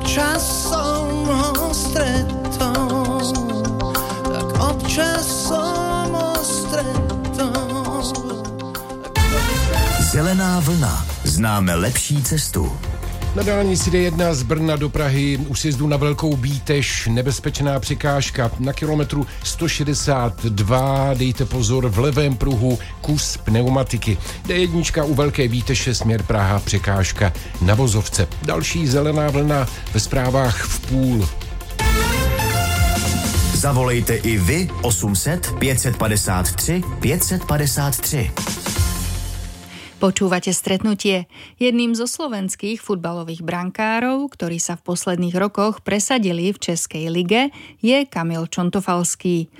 časom ho stretol, tak občas som ho stretol. Zelená vlna. Známe lepší cestu. Na dálnici D1 z Brna do Prahy u sjezdu na Velkou Bítež nebezpečná překážka na kilometru 162, dejte pozor, v levém pruhu kus pneumatiky. D1 u Velké Bíteše směr Praha, překážka na vozovce. Další zelená vlna ve zprávách v půl. Zavolejte i vy 800 553 553. Počúvate Stretnutie. Jedným zo slovenských futbalových brankárov, ktorí sa v posledných rokoch presadili v Českej lige, je Kamil Čontofalský.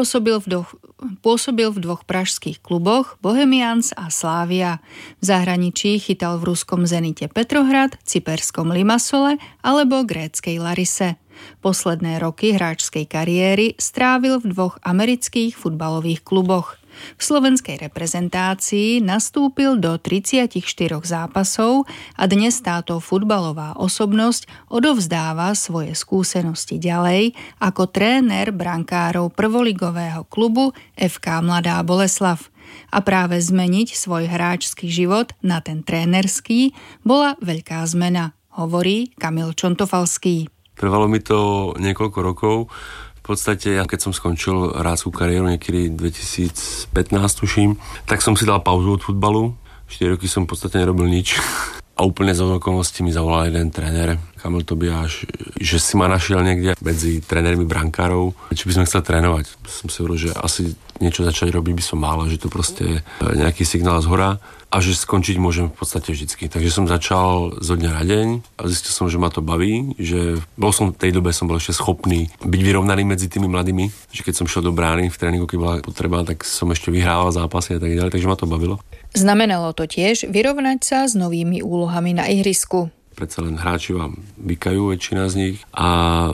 Pôsobil v dvoch pražských kluboch Bohemians a Slavia. V zahraničí chytal v ruskom Zenite Petrohrad, cyperskom Limassole alebo gréckej Larise. Posledné roky hráčskej kariéry strávil v dvoch amerických futbalových kluboch. V slovenskej reprezentácii nastúpil do 34 zápasov a dnes táto futbalová osobnosť odovzdáva svoje skúsenosti ďalej ako tréner brankárov prvoligového klubu FK Mladá Boleslav. A práve zmeniť svoj hráčsky život na ten trénerský bola veľká zmena, hovorí Kamil Čontofalský. Trvalo mi to niekoľko rokov. V podstate, keď som skončil hráčskú kariéru niekedy 2015, tuším, tak som si dal pauzu od futbalu. 4 roky som v podstate nerobil nič. A úplne za okolností mi zavolal jeden tréner, Kamil Tobiáš, že si ma našiel niekde medzi trénermi brankárov, či by som chcel trénovať. Som si hovoril, že asi niečo začať robiť by som mal, že to proste je nejaký signál zhora a že skončiť môžem v podstate vždycky. Takže som začal zo dňa na deň a zistil som, že ma to baví, že v tej dobe som bol ešte schopný byť vyrovnaný medzi tými mladými, že keď som šiel do brány v tréningu, keď bola potreba, tak som ešte vyhrával zápasy a tak ďalej, takže ma to bavilo. Znamenalo to tiež vyrovnať sa s novými úlohami na ihrisku. Predsa len hráči vám vykajú, väčšina z nich, a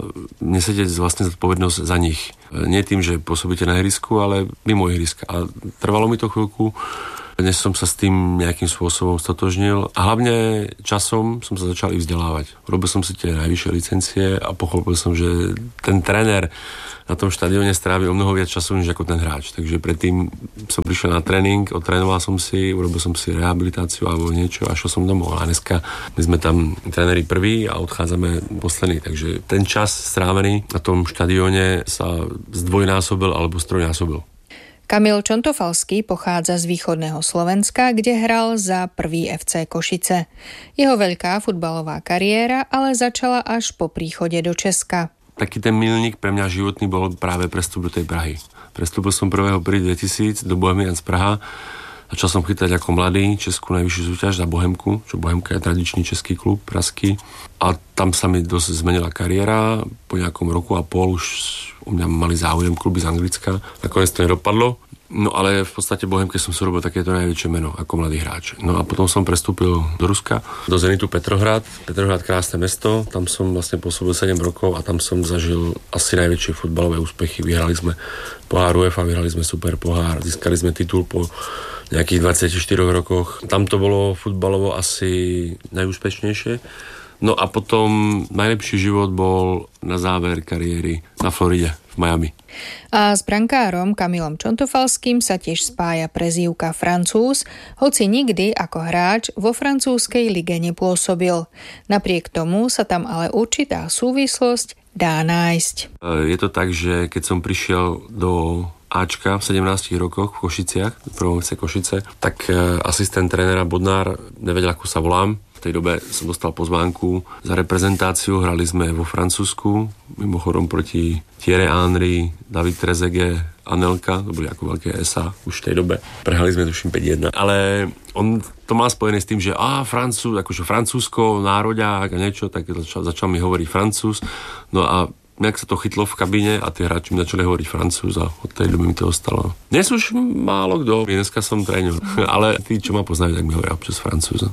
nesete vlastne zodpovednosť za nich. Nie tým, že pôsobíte na ihrisku, ale mimo ihriska. A trvalo mi to chvíľku, dnes som sa s tým nejakým spôsobom stotožnil a hlavne časom som sa začal i vzdelávať. Robil som si tie najvyššie licencie a pochopil som, že ten tréner na tom štadióne strávi o mnoho viac času, než ako ten hráč. Takže predtým som prišiel na tréning, odtrénoval som si, urobil som si rehabilitáciu alebo niečo a šiel som domov. A dneska my sme tam tréneri prví a odchádzame poslední. Takže ten čas strávený na tom štadióne sa zdvojnásobil alebo strojnásobil. Kamil Čontofalský pochádza z východného Slovenska, kde hral za prvý FC Košice. Jeho veľká futbalová kariéra ale začala až po príchode do Česka. Taký ten milník pre mňa životný bol práve prestup do tej Prahy. Prestúpil som 1.1.2000 do Bohemians Praha. Začal som chytať ako mladý českú najvyššiu súťaž za Bohemku, čo Bohemka je tradičný český klub pražský. A tam sa mi dosť zmenila kariéra. Po nejakom roku a pol už u mňa mali záujem kluby z Anglicka. Nakoniec to nedopadlo. No ale v podstate Bohemke som si robil takéto najväčšie meno ako mladý hráč. No a potom som prestúpil do Ruska, do Zenitu Petrohrad. Petrohrad krásne mesto, tam som vlastne pôsobil 7 rokov a tam som zažil asi najväčšie futbalové úspechy. Vyhrali sme pohár UEFA, vyhrali sme super pohár, získali sme titul po nejakých 24 rokoch. Tam to bolo futbalovo asi najúspešnejšie. No a potom najlepší život bol na záver kariéry na Floride, v Miami. A s brankárom Kamilom Čontofalským sa tiež spája prezývka Francúz, hoci nikdy ako hráč vo francúzskej lige nepôsobil. Napriek tomu sa tam ale určitá súvislosť dá nájsť. Je to tak, že keď som prišiel do Ačka v 17 rokoch v Košiciach, v prvom FC Košice, tak asistent trénera Bodnár nevedel, ako sa volám. V tej dobe som dostal pozvánku za reprezentáciu, hrali sme vo Francúzsku, mimochodom proti Thierry Henry, David Trezeguet, Anelka, to boli ako veľké SA už v tej dobe. Prehrali sme tuším 5-1, ale on to má spojené s tým, že Francúz, akože Francúzsko, nároďák a niečo, tak začal mi hovoriť Francúz, no a nejak sa to chytlo v kabíne a tí hráči mi začali hovoriť Francúz a od tej doby mi to ostalo. Dnes už málo kto, dneska som tréner, ale tí, čo ma poznajú, tak mi hovoria občas Francúza.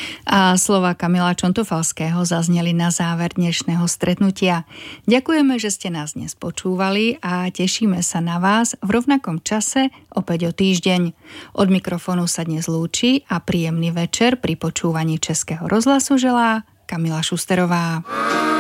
A slova Kamila Čontofalského zazneli na záver dnešného stretnutia. Ďakujeme, že ste nás dnes počúvali a tešíme sa na vás v rovnakom čase opäť o týždeň. Od mikrofónu sa dnes lúči a príjemný večer pri počúvaní Českého rozhlasu želá Kamila Šusterová.